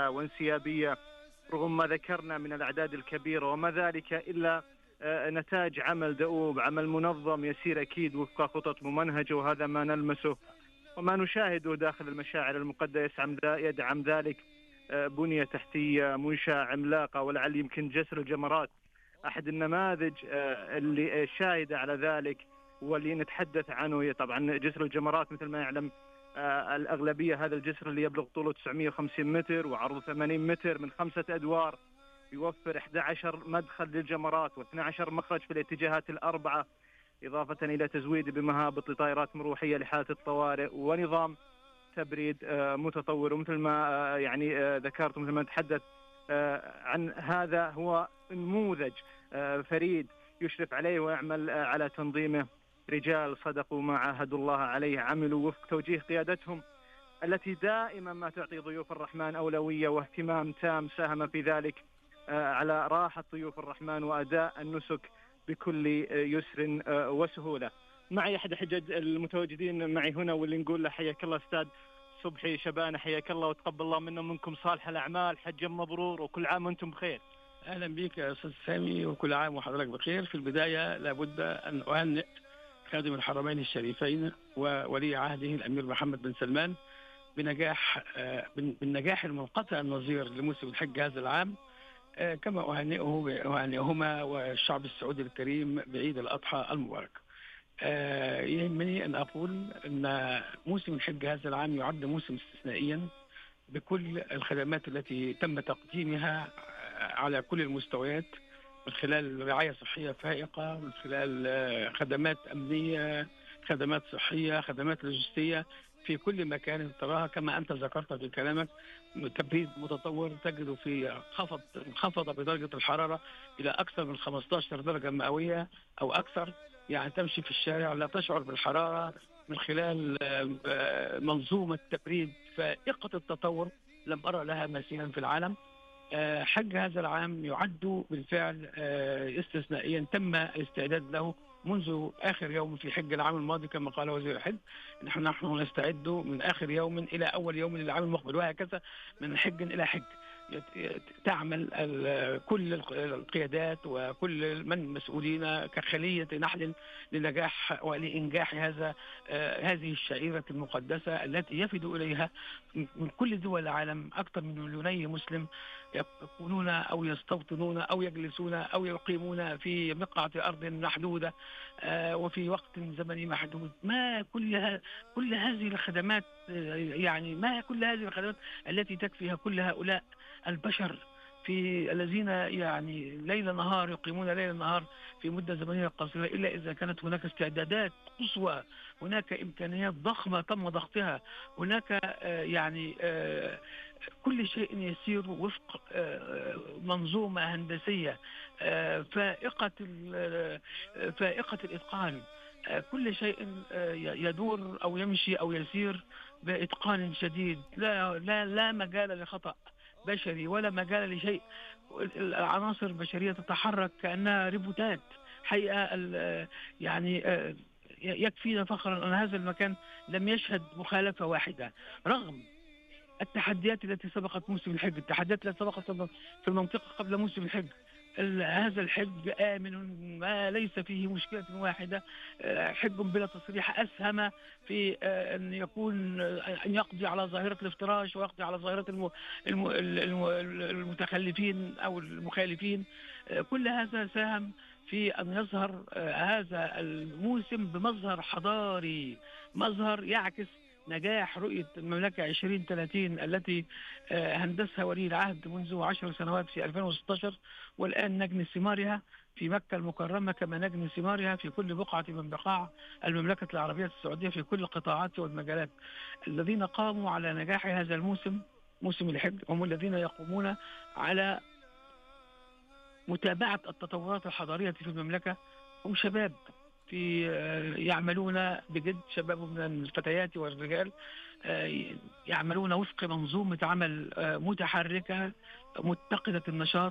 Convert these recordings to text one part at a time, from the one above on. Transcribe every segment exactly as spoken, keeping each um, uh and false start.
واسعة وانسيابية رغم ما ذكرنا من الأعداد الكبيرة، وما ذلك إلا نتاج عمل دؤوب، عمل منظم يسير أكيد وفق خطط ممنهجة، وهذا ما نلمسه وما نشاهده داخل المشاعر المقدسة يدعم ذلك. بنية تحتية منشأة عملاقة، ولعل يمكن جسر الجمرات أحد النماذج اللي شاهدة على ذلك واللي نتحدث عنه. طبعا جسر الجمرات مثل ما يعلم الأغلبية هذا الجسر اللي يبلغ طوله تسعمئة وخمسين متر وعرضه ثمانين متر من خمسة أدوار، يوفر أحد عشر مدخل للجمرات واثني عشر مخرج في الاتجاهات الأربعة، إضافة إلى تزويد بمهابط لطائرات مروحية لحالة الطوارئ، ونظام تبريد متطور. ومثل ما يعني ذكرت مثل ما نتحدث عن هذا هو نموذج فريد يشرف عليه ويعمل على تنظيمه رجال صدقوا ما عاهدوا الله عليه، عملوا وفق توجيه قيادتهم التي دائما ما تعطي ضيوف الرحمن أولوية واهتمام تام، ساهم في ذلك على راحة ضيوف الرحمن وأداء النسك بكل يسر وسهولة. معي أحد حجج المتواجدين معي هنا واللي نقول له حياك الله أستاذ صبحي شبانة، حياك الله وتقبل الله منا ومنكم صالح الأعمال، حجا مبرور وكل عام وأنتم بخير. أهلا بك يا أستاذ سامي وكل عام وحضرتك بخير. في البداية لابد أن أهنئ خادم الحرمين الشريفين وولي عهده الأمير محمد بن سلمان بنجاح بالنجاح المنقطع النظير لموسم الحج هذا العام، كما أهنئه أهنئهما والشعب السعودي الكريم بعيد الأضحى المبارك. يهمني أن أقول أن موسم الحج هذا العام يعد موسم استثنائيا بكل الخدمات التي تم تقديمها على كل المستويات، من خلال رعاية صحية فائقة، من خلال خدمات أمنية، خدمات صحية، خدمات لوجستية في كل مكان تراها. كما أنت ذكرت في كلامك تبريد متطور تجد في خفض انخفض بدرجة الحرارة إلى أكثر من خمسة عشر درجة مئوية أو أكثر، يعني تمشي في الشارع لا تشعر بالحرارة من خلال منظومة تبريد فائقة التطور لم أرى لها مثيلا في العالم. حج هذا العام يعد بالفعل استثنائيا تم الاستعداد له منذ آخر يوم في حج العام الماضي، كما قال وزير الحج نحن نحن نستعد من آخر يوم إلى أول يوم للعام المقبل، وهكذا من حج إلى حج. تعمل كل القيادات وكل من مسؤولين كخلية نحل لنجاح ولإنجاح هذا هذه الشعيرة المقدسة التي يفد إليها من كل دول العالم أكثر من مليوني مسلم يكونون أو يستوطنون أو يجلسون أو يقيمون في بقعة أرض محدودة وفي وقت زمني محدود. ما كل كل هذه الخدمات، يعني ما كل هذه الخدمات التي تكفيها كل هؤلاء البشر في الذين يعني ليل نهار يقيمون ليل نهار في مدة زمنية قصيرة، إلا إذا كانت هناك استعدادات قصوى، هناك إمكانيات ضخمة تم ضغطها، هناك يعني كل شيء يسير وفق منظومة هندسية فائقة فائقة الإتقان. كل شيء يدور أو يمشي أو يسير بإتقان شديد، لا لا لا مجال لخطأ بشري ولا مجال لشيء. العناصر البشرية تتحرك كأنها ريبوتات حقيقة. يعني يكفينا فخرا أن هذا المكان لم يشهد مخالفة واحدة رغم التحديات التي سبقت موسم الحج، التحديات التي سبقت في المنطقة قبل موسم الحج. هذا الحج آمن ما ليس فيه مشكلة واحدة، حج بلا تصريح أسهم في أن يكون أن يقضي على ظاهرة الافتراش ويقضي على ظاهرة الم... الم... المتخلفين أو المخالفين. كل هذا ساهم في أن يظهر هذا الموسم بمظهر حضاري، مظهر يعكس نجاح رؤية المملكة عشرين ثلاثين التي هندسها ولي العهد منذ عشر سنوات في ألفين وستة عشر، والآن نجني ثمارها في مكة المكرمة كما نجني ثمارها في كل بقعة من بقاع المملكة العربية السعودية في كل القطاعات والمجالات. الذين قاموا على نجاح هذا الموسم موسم الحج هم الذين يقومون على متابعة التطورات الحضارية في المملكة، هم شباب في يعملون بجد، شباب من الفتيات والرجال يعملون وفق منظومة عمل متحركة متقدة النشاط،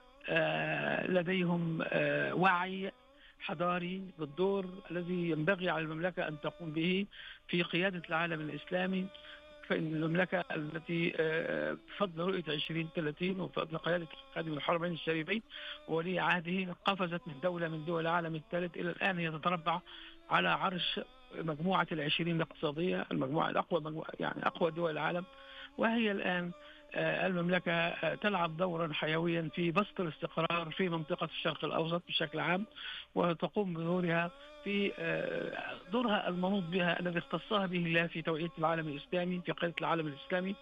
لديهم وعي حضاري بالدور الذي ينبغي على المملكة أن تقوم به في قيادة العالم الإسلامي فإن المملكة التي بفضل رؤية عشرين ثلاثين وبفضل قيادة خادم الحرمين الشريفين وولي عهده قفزت من دولة من دول العالم الثالث إلى الآن هي تتربع على عرش مجموعة العشرين الاقتصادية، المجموعة الأقوى، مجموعة يعني أقوى دول العالم. وهي الآن المملكة تلعب دورا حيويا في بسط الاستقرار في منطقة الشرق الأوسط بشكل عام، وتقوم بدورها في دورها المنوط بها الذي اختصها به الله في توعية العالم الإسلامي، في قيادة العالم الإسلامي.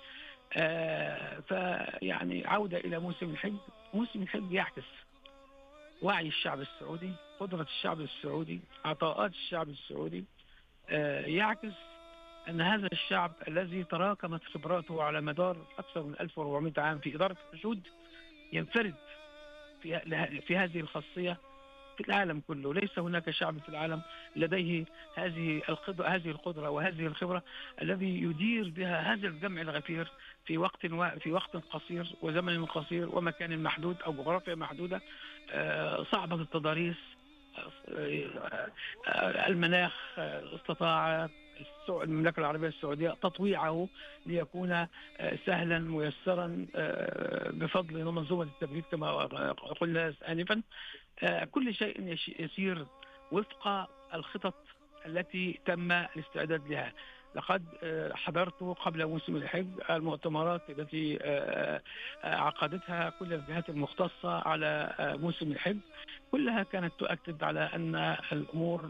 فيعني عودة إلى موسم الحج، موسم الحج يعكس وعي الشعب السعودي، قدرة الشعب السعودي، عطاءات الشعب السعودي، يعكس أن هذا الشعب الذي تراكمت خبراته على مدار أكثر من ألف وأربعمائة عام في إدارة الحشود ينفرد في, في هذه الخاصية في العالم كله. ليس هناك شعب في العالم لديه هذه القدرة هذه القدرة وهذه الخبرة الذي يدير بها هذا الجمع الغفير في وقت و... في وقت قصير وزمن قصير ومكان محدود أو جغرافيا محدودة صعبة التضاريس. المناخ استطاع المملكة العربية السعودية تطويعه ليكون سهلا ميسرا بفضل منظومة التبريد كما قلنا آنفا. كل شيء يسير وفق الخطط التي تم الاستعداد لها. لقد حضرت قبل موسم الحج المؤتمرات التي عقدتها كل الجهات المختصة على موسم الحج، كلها كانت تؤكد على أن الأمور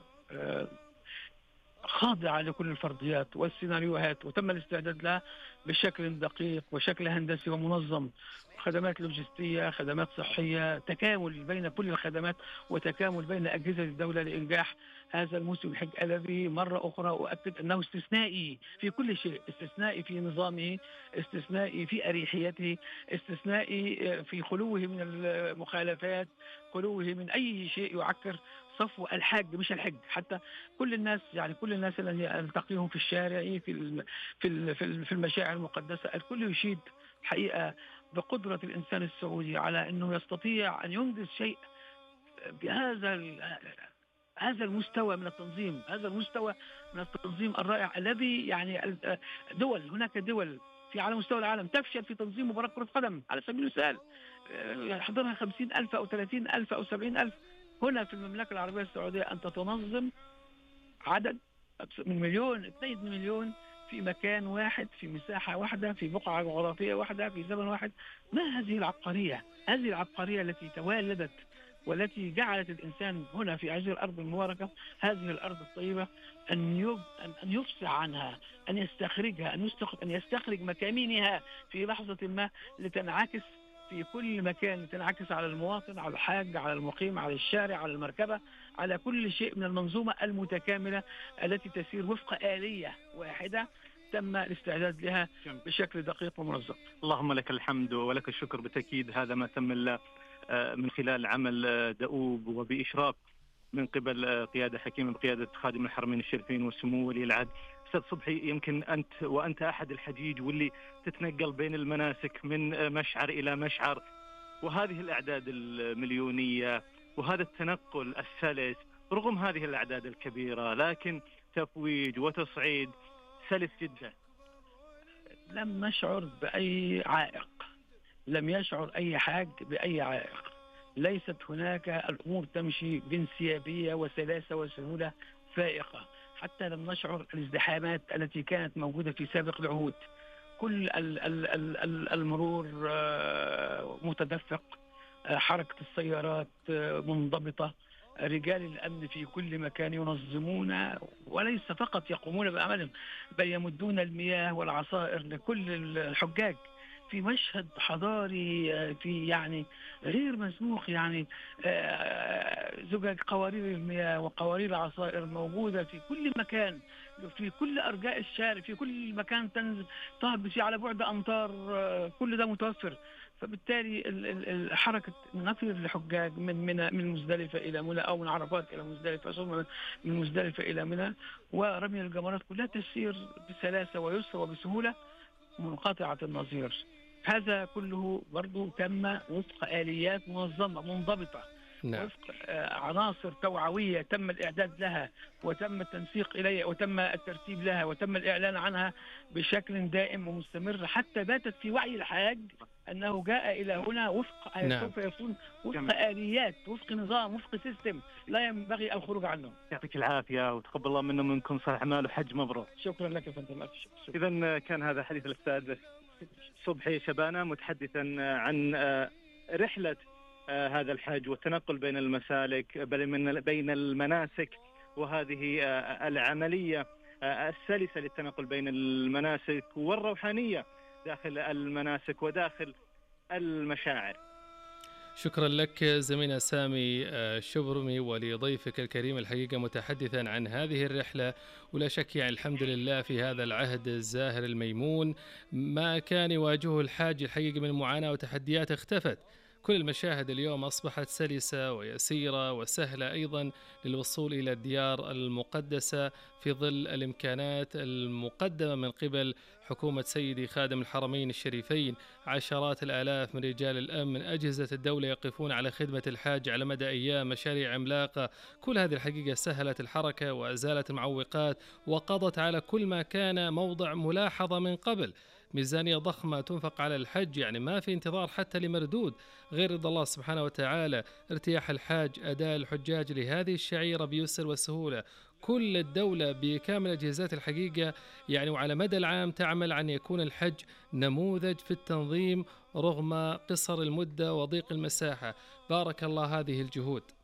خاضعة لكل الفرضيات والسيناريوهات وتم الاستعداد لها بشكل دقيق وشكل هندسي ومنظم. خدمات لوجستية، خدمات صحية، تكامل بين كل الخدمات وتكامل بين أجهزة الدولة لإنجاح هذا الموسم الحج الذي مرة أخرى أؤكد أنه استثنائي في كل شيء، استثنائي في نظامه، استثنائي في أريحيته، استثنائي في خلوه من المخالفات، خلوه من أي شيء يعكر صفو الحاج مش الحج. حتى كل الناس يعني كل الناس اللي ألتقيهم في الشارع في في في المشاعر المقدسة الكل يشيد حقيقة بقدرة الإنسان السعودي على أنه يستطيع أن ينجز شيء بهذا هذا المستوى من التنظيم، هذا المستوى من التنظيم الرائع الذي يعني دول هناك دول في على مستوى العالم تفشل في تنظيم مباراة كرة قدم على سبيل المثال يحضرها خمسين ألف أو ثلاثين ألف أو سبعين ألف. هنا في المملكة العربية السعودية أنت تنظم عدد من مليون اثنين مليون في مكان واحد، في مساحة واحدة، في بقعة جغرافية واحدة، في زمن واحد. ما هذه العبقرية؟ هذه العبقرية التي تولدت والتي جعلت الإنسان هنا في هذه الأرض المباركة، هذه الأرض الطيبة، أن يب... أن يفصح عنها، أن يستخرجها، أن, يستخ... أن يستخرج مكامنها في لحظة ما لتنعكس في كل مكان، تنعكس على المواطن، على الحاج، على المقيم، على الشارع، على المركبة، على كل شيء من المنظومة المتكاملة التي تسير وفق آلية واحدة تم الاستعداد لها بشكل دقيق ومنظم. اللهم لك الحمد ولك الشكر. بالتأكيد هذا ما تم من خلال عمل دؤوب وبإشراف من قبل قيادة حكيمة بقيادة خادم الحرمين الشريفين وسمو ولي العهد. أستاذ صبحي، يمكن أنت وأنت أحد الحجيج واللي تتنقل بين المناسك من مشعر إلى مشعر، وهذه الأعداد المليونية وهذا التنقل السلس رغم هذه الأعداد الكبيرة، لكن تفويج وتصعيد سلس جدا. لم نشعر بأي عائق، لم يشعر أي حاج بأي عائق. ليست هناك الأمور تمشي بانسيابية وسلاسة وسهولة فائقة. حتى لم نشعر الازدحامات التي كانت موجودة في سابق العهود. كل المرور متدفق، حركة السيارات منضبطة، رجال الأمن في كل مكان ينظمون وليس فقط يقومون بأعمالهم بل يمدون المياه والعصائر لكل الحجاج في مشهد حضاري في يعني غير مسبوق. يعني زجاج قوارير المياه وقوارير العصائر موجودة في كل مكان، في كل أرجاء الشارع، في كل مكان تنزل تهبط فيه على بعد أمتار، كل ده متوفر. فبالتالي حركة نقل الحجاج من منى من مزدلفة إلى منى أو من عرفات إلى مزدلفة ثم من مزدلفة إلى منى ورمي الجمرات كلها تسير بسلاسة ويسر وبسهولة منقطعة النظير. هذا كله برضو تم وفق آليات منظمة منضبطة نعم. وفق آه، عناصر توعوية تم الإعداد لها وتم التنسيق إليها وتم الترتيب لها وتم الإعلان عنها بشكل دائم ومستمر، حتى باتت في وعي الحاج أنه جاء إلى هنا وفق نعم. سوف يكون وفق جميل. آليات، وفق نظام، وفق سيستم لا ينبغي الخروج عنه. يعطيك العافية وتقبل الله منا ومنكم صالح أعمال وحج مبروك. شكرا لك يا فندم، ألف شكر. إذا كان هذا حديث الأستاذ صبحي شبانة متحدثا عن رحلة هذا الحج والتنقل بين المسالك بل من بين المناسك، وهذه العملية السلسة للتنقل بين المناسك والروحانية داخل المناسك وداخل المشاعر. شكرا لك زميلنا سامي الشبرمي ولضيفك الكريم، الحقيقة متحدثا عن هذه الرحلة، ولا شك يعني الحمد لله في هذا العهد الزاهر الميمون ما كان يواجهه الحاج الحقيقة من معاناة وتحديات اختفت. كل المشاهد اليوم أصبحت سلسة ويسيرة وسهلة أيضا للوصول إلى الديار المقدسة في ظل الإمكانات المقدمة من قبل حكومة سيدي خادم الحرمين الشريفين. عشرات الآلاف من رجال الأمن، أجهزة الدولة يقفون على خدمة الحاج على مدى أيام، مشاريع عملاقة، كل هذه الحقيقة سهلت الحركة وأزالت المعوقات وقضت على كل ما كان موضع ملاحظة من قبل. ميزانية ضخمة تنفق على الحج، يعني ما في انتظار حتى لمردود غير رضا الله سبحانه وتعالى. ارتياح الحاج، أداء الحجاج لهذه الشعيرة بيسر وسهولة. كل الدولة بكامل أجهزات الحقيقة يعني وعلى مدى العام تعمل عن يكون الحج نموذج في التنظيم رغم قصر المدة وضيق المساحة. بارك الله هذه الجهود.